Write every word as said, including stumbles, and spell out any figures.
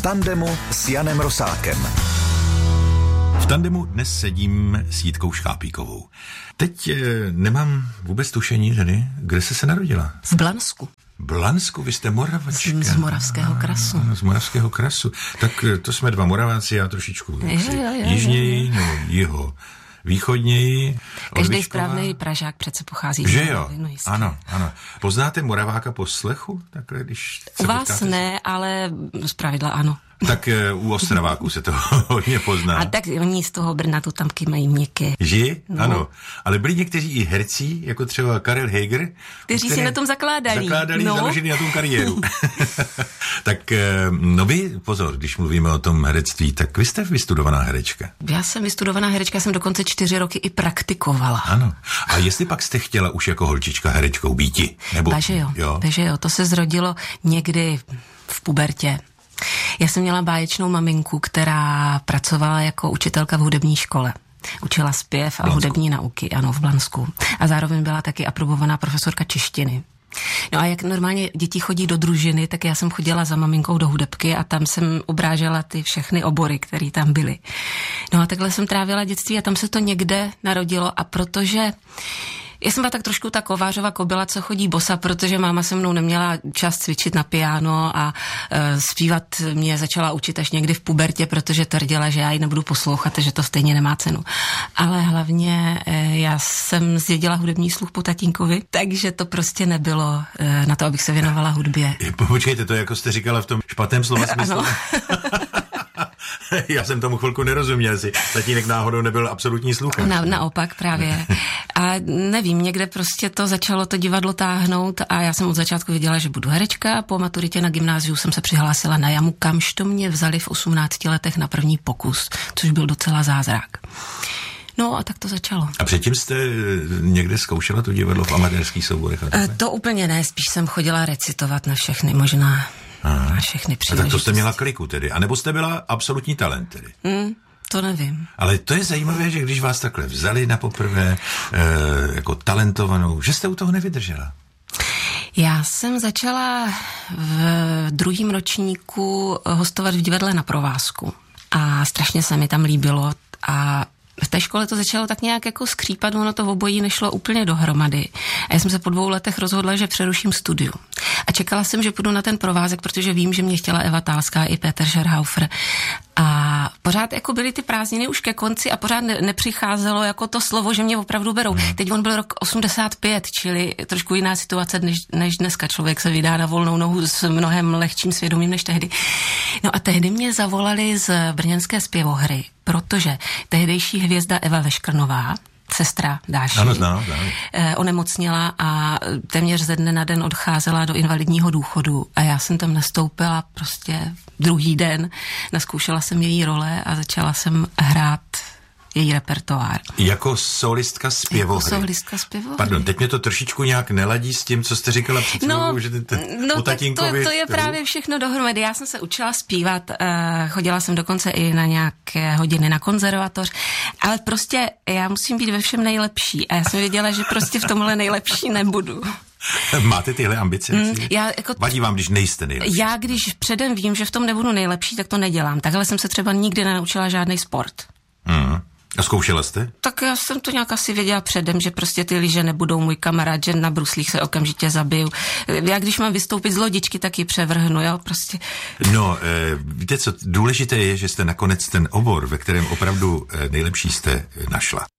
tandemu s Janem Rosátkem. V tandemu dnes sedím s Jitkou Škápíkovou. Teď e, nemám vůbec tušení, tedy, kde jsi se narodila? V Blansku. Blansku, vy jste Moravačka. Z, z Moravského krasu. A, z Moravského krasu. Tak to jsme dva Moraváci, já trošičku jo, jo, jo, jižněji, nebo jiho východněji. Každý správný Pražák přece pochází. Že jo? No, ano, ano. Poznáte Moraváka po slechu? Takhle, když u vás ne, ale zpravidla ano. Tak u Ostraváků se to hodně pozná. A tak oni z toho Brna to tam mají měkké. Že? No. Ano. Ale byli někteří i herci, jako třeba Karel Heger, kteří si na tom zakládali. Zakládali, no. založili na tom kariéru. Tak, no vy, pozor, když mluvíme o tom herectví, tak vy jste vystudovaná herečka. Já jsem vystudovaná herečka, jsem dokonce čtyři roky i praktikovala. Ano. A jestli pak jste chtěla už jako holčička herečkou býti? Nebo... Baže jo, jo. Baže jo, to se zrodilo někdy v pubertě. Já jsem měla báječnou maminku, která pracovala jako učitelka v hudební škole. Učila zpěv a Blansku. hudební nauky, ano, v Blansku. A zároveň byla taky aprobovaná profesorka češtiny. No a jak normálně děti chodí do družiny, tak já jsem chodila za maminkou do hudebky a tam jsem obrážela ty všechny obory, které tam byly. No a takhle jsem trávila dětství a tam se to někde narodilo a protože... Já jsem byla tak trošku ta kovářova kobyla, co chodí bosa, protože máma se mnou neměla čas cvičit na piano a e, zpívat mě začala učit až někdy v pubertě, protože tvrdila, že já ji nebudu poslouchat, že to stejně nemá cenu. Ale hlavně e, já jsem zdědila hudební sluch po tatínkovi, takže to prostě nebylo e, na to, abych se věnovala hudbě. Počkejte, to jako jste říkala v tom špatném slova smyslu. Ano. Já jsem tomu chvilku nerozuměl, si tatínek náhodou nebyl absolutní sluchač. Na, naopak právě. A nevím, někde prostě to začalo to divadlo táhnout a já jsem od začátku věděla, že budu herečka. Po maturitě na gymnáziu jsem se přihlásila na jamu, kamž to mě vzali v osmnácti letech na první pokus, což byl docela zázrak. No a tak to začalo. A předtím jste někde zkoušela to divadlo v amatérských souborech? E, to úplně ne, spíš jsem chodila recitovat na všechny možná. Aha. Na všechny příležitosti. A tak to jste měla kliku tedy, anebo jste byla absolutní talent tedy? Mm, to nevím. Ale to je zajímavé, že když vás takhle vzali na poprvé e, jako talentovanou, že jste u toho nevydržela. Já jsem začala v druhém ročníku hostovat v divadle Na provázku a strašně se mi tam líbilo a v té škole to začalo tak nějak jako skřípat, ono to v obojí nešlo úplně dohromady. A já jsem se po dvou letech rozhodla, že přeruším studium. A čekala jsem, že půjdu na ten provázek, protože vím, že mě chtěla Eva Tálská i Peter Scherhaufer. A pořád jako byly ty prázdniny už ke konci a pořád ne- nepřicházelo jako to slovo, že mě opravdu berou. Teď on byl rok osmdesát pět, čili trošku jiná situace, než, než dneska. Člověk se vydá na volnou nohu s mnohem lehčím svědomím než tehdy. No a tehdy mě zavolali z brněnské zpěvohry, protože tehdejší hvězda Eva Veškrnová, sestra Dáši, ano, znám, znám. Eh, onemocněla a téměř ze dne na den odcházela do invalidního důchodu a já jsem tam nastoupila prostě druhý den, naskoušela jsem její role a začala jsem hrát její repertoár. Jako solistka zpěvohry. Jako solistka zpěvohry. Pardon, teď mě to trošičku nějak neladí s tím, co jste říkala před chvílí, no, že ten, no, u tatínkovi. To, to je právě všechno dohromady. Já jsem se učila zpívat, uh, chodila jsem dokonce i na nějaké hodiny na konzervatoř, ale prostě já musím být ve všem nejlepší a já jsem věděla, že prostě v tomhle nejlepší nebudu. Máte tyhle ambice? Mm, já jako vadí vám, když nejste nejlepší? Já, když předem vím, že v tom nebudu nejlepší, tak to nedělám. Takhle jsem se třeba nikdy nenaučila žádný sport. Mm. A zkoušela jste? Tak já jsem to nějak asi věděla předem, že prostě ty lyže nebudou můj kamarád, že na bruslích se okamžitě zabiju. Já když mám vystoupit z lodičky, tak ji převrhnu, jo, prostě. No, e, víte co, důležité je, že jste nakonec ten obor, ve kterém opravdu e, nejlepší jste našla.